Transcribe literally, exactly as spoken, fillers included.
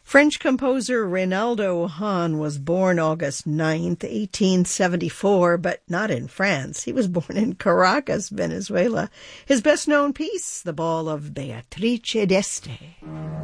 French composer Reynaldo Hahn was born August ninth, eighteen seventy-four, but not in France. He was born in Caracas, Venezuela. His best-known piece, The Ball of Beatrice d'Este.